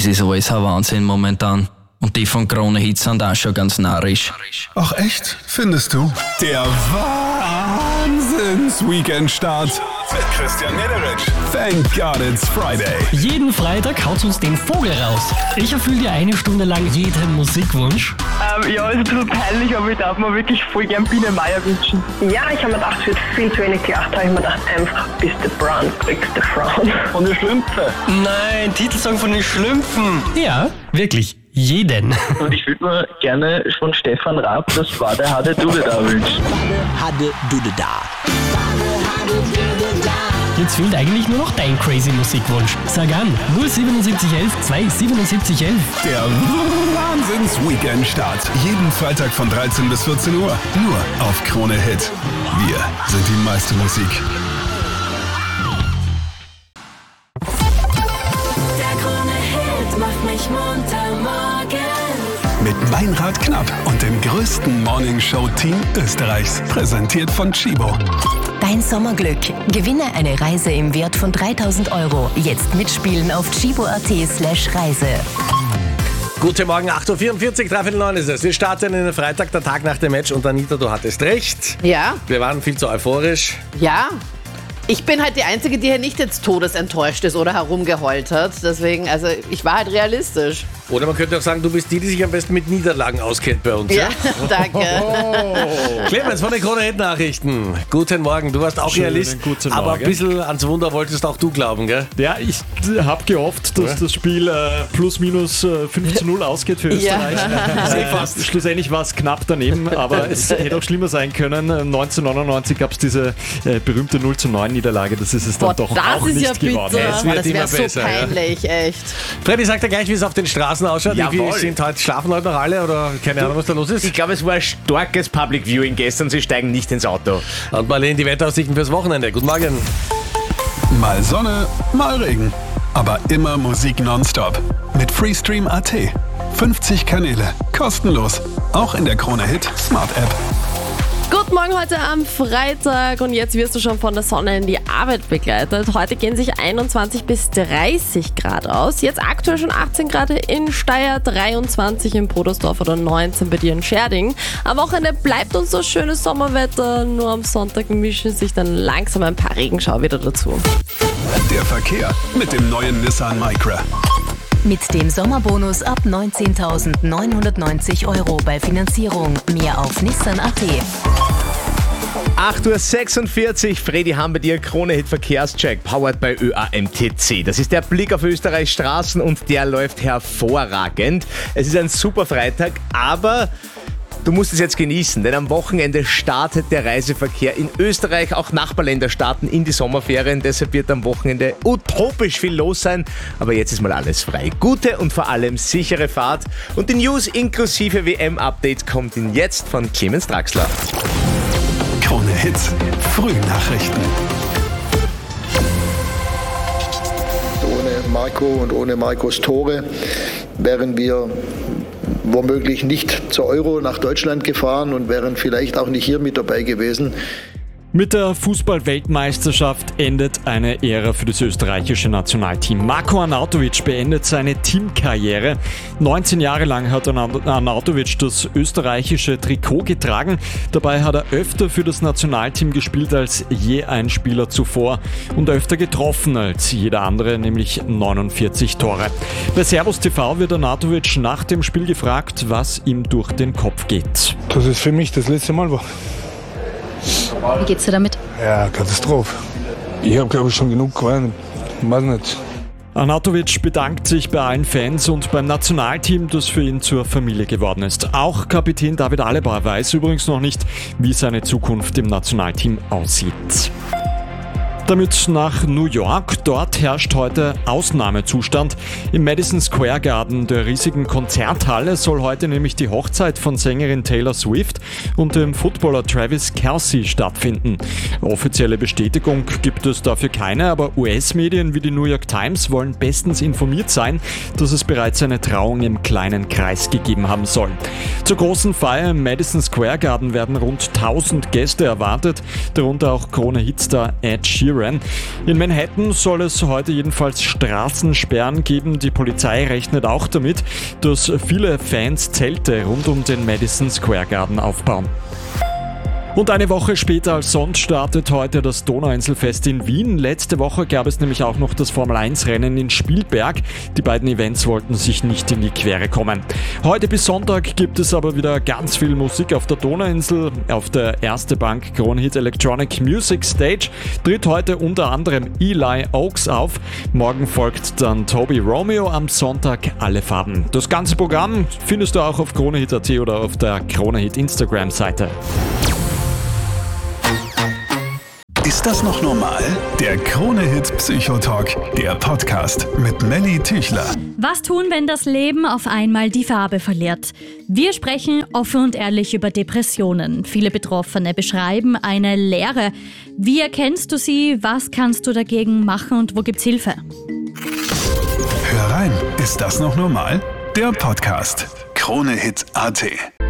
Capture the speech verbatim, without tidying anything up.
Crazy so ist ein Wahnsinn momentan. Und die von Krone Hits sind auch schon ganz narrisch. Ach echt? Findest du? Der Wahnsinns-Weekend-Start mit Christian Mederitsch. Thank God it's Friday. Jeden Freitag haut uns den Vogel raus. Ich erfülle dir eine Stunde lang jeden Musikwunsch. Ähm, ja, ist ein bisschen peinlich, aber ich darf mir wirklich voll gern Biene Meier wünschen. Ja, ich habe mir gedacht, es wird viel zu wenig gelacht. Da habe ich mir gedacht, einfach bis der Brown kriegst der Frauen. Von den Schlümpfen. Nein, Titelsong von den Schlümpfen. Ja, wirklich. Jeden. Und ich würde mir gerne von Stefan Raab das war der Hade Dude da wünschen. Hade Dude da. Jetzt fehlt eigentlich nur noch dein crazy Musikwunsch. Sag an null siebenundsiebzig elf zweihundertsiebenundsiebzig elf. Der Wahnsinns-Weekend-Start. Jeden Freitag von dreizehn bis vierzehn Uhr. Nur auf Krone Hit. Wir sind die meiste Musik. Mit Meinrad Knapp und dem größten Morningshow-Team Österreichs. Präsentiert von Chibo. Dein Sommerglück. Gewinne eine Reise im Wert von dreitausend Euro. Jetzt mitspielen auf chibo.at slash Reise. Guten Morgen, acht Uhr vierundvierzig, drei Viertel neun ist es. Wir starten in den Freitag, der Tag nach dem Match. Und Anita, du hattest recht. Ja. Wir waren viel zu euphorisch. Ja. Ich bin halt die Einzige, die hier nicht jetzt todesenttäuscht ist oder herumgeheult hat. Deswegen, also ich war halt realistisch. Oder man könnte auch sagen, du bist die, die sich am besten mit Niederlagen auskennt bei uns. Ja, ja? Danke. Oh. Clemens von den Krone Hit Nachrichten. Guten Morgen, du warst auch Schönen Realist, guten aber ein Morgen. bisschen ans Wunder wolltest auch du glauben, gell? Ja, ich habe gehofft, dass Ja. das Spiel äh, plus minus äh, fünf zu null ausgeht für Österreich. Ja. Äh, fast. Schlussendlich war es knapp daneben, aber es hätte auch schlimmer sein können. neunzehnhundertneunundneunzig gab es diese äh, berühmte null zu neun Niederlage. Das ist es dann Boah, doch das auch ist nicht ja geworden. bitter. Es wird Das immer wäre so besser, ja. peinlich, echt. Freddy, sagt ja gleich, wie es auf den Straßen ausschaut. Wie Jawohl. viel sind heute, schlafen heute noch alle oder keine Ahnung, was da los ist? Ich glaube, es war ein starkes Public Viewing gestern. Sie steigen nicht ins Auto. Und Marlene, die Wetteraussichten fürs Wochenende. Guten Morgen. Mal Sonne, mal Regen. Aber immer Musik nonstop. Mit Freestream Punkt at. fünfzig Kanäle. Kostenlos. Auch in der Krone Hit Smart App. Guten Morgen heute am Freitag und jetzt wirst du schon von der Sonne in die Arbeit begleitet. Heute gehen sich einundzwanzig bis dreißig Grad aus. Jetzt aktuell schon achtzehn Grad in Steyr, dreiundzwanzig in Brodersdorf oder neunzehn bei dir in Scherding. Am Wochenende bleibt uns so schönes Sommerwetter, nur am Sonntag mischen sich dann langsam ein paar Regenschauer wieder dazu. Der Verkehr mit dem neuen Nissan Micra. Mit dem Sommerbonus ab neunzehntausendneunhundertneunzig Euro bei Finanzierung. Mehr auf nissan Punkt at. acht Uhr sechsundvierzig, Freddy haben bei dir Krone Hit Verkehrscheck, powered by Ö A M T C. Das ist der Blick auf Österreichs Straßen und der läuft hervorragend. Es ist ein super Freitag, aber du musst es jetzt genießen, denn am Wochenende startet der Reiseverkehr in Österreich. Auch Nachbarländer starten in die Sommerferien. Deshalb wird am Wochenende utopisch viel los sein. Aber jetzt ist mal alles frei. Gute und vor allem sichere Fahrt. Und die News inklusive W M-Update kommt Ihnen jetzt von Clemens Draxler. Krone Hit. Frühnachrichten. Ohne Marco und ohne Marcos Tore wären wir womöglich nicht zur Euro nach Deutschland gefahren und wären vielleicht auch nicht hier mit dabei gewesen. Mit der Fußball-Weltmeisterschaft endet eine Ära für das österreichische Nationalteam. Marko Arnautovic beendet seine Teamkarriere. neunzehn Jahre lang hat Arnautovic das österreichische Trikot getragen. Dabei hat er öfter für das Nationalteam gespielt als je ein Spieler zuvor und öfter getroffen als jeder andere, nämlich neunundvierzig Tore. Bei Servus T V wird Arnautovic nach dem Spiel gefragt, was ihm durch den Kopf geht. Dass es für mich das letzte Mal war. Wie geht's dir damit? Ja, Katastrophe. Ich habe, glaube ich, schon genug geweint. Weiß nicht. Arnautovic bedankt sich bei allen Fans und beim Nationalteam, das für ihn zur Familie geworden ist. Auch Kapitän David Alaba weiß übrigens noch nicht, wie seine Zukunft im Nationalteam aussieht. Damit nach New York. Dort herrscht heute Ausnahmezustand. Im Madison Square Garden, der riesigen Konzerthalle, soll heute nämlich die Hochzeit von Sängerin Taylor Swift und dem Footballer Travis Kelce stattfinden. Offizielle Bestätigung gibt es dafür keine, aber U S-Medien wie die New York Times wollen bestens informiert sein, dass es bereits eine Trauung im kleinen Kreis gegeben haben soll. Zur großen Feier im Madison Square Garden werden rund tausend Gäste erwartet, darunter auch Krone-Hitstar Ed Sheeran. Sheeran. In Manhattan soll es heute jedenfalls Straßensperren geben. Die Polizei rechnet auch damit, dass viele Fans Zelte rund um den Madison Square Garden aufbauen. Und eine Woche später als sonst startet heute das Donauinselfest in Wien. Letzte Woche gab es nämlich auch noch das Formel eins Rennen in Spielberg. Die beiden Events wollten sich nicht in die Quere kommen. Heute bis Sonntag gibt es aber wieder ganz viel Musik auf der Donauinsel. Auf der Erste Bank Kronehit Electronic Music Stage tritt heute unter anderem Eli Oaks auf. Morgen folgt dann Toby Romeo, am Sonntag Alle Farben. Das ganze Programm findest du auch auf kronehit punkt at oder auf der Kronehit Instagram-Seite. Ist das noch normal? Der Krone-Hit Psychotalk, der Podcast mit Melly Tüchler. Was tun, wenn das Leben auf einmal die Farbe verliert? Wir sprechen offen und ehrlich über Depressionen. Viele Betroffene beschreiben eine Leere. Wie erkennst du sie? Was kannst du dagegen machen und wo gibt's Hilfe? Hör rein, ist das noch normal? Der Podcast Krone-Hit punkt at.